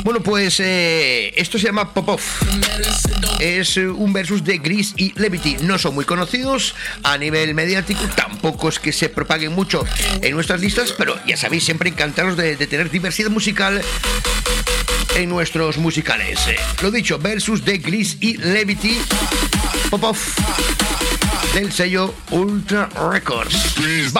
Bueno, pues esto se llama Popov. Es un versus de Grease y Levity. No son muy conocidos a nivel mediático, tampoco es que se propaguen mucho en nuestras listas, pero ya sabéis, siempre encantados de tener diversidad musical en nuestros musicales. Lo dicho, versus de Grease y Levity, Popov, del sello Ultra Records.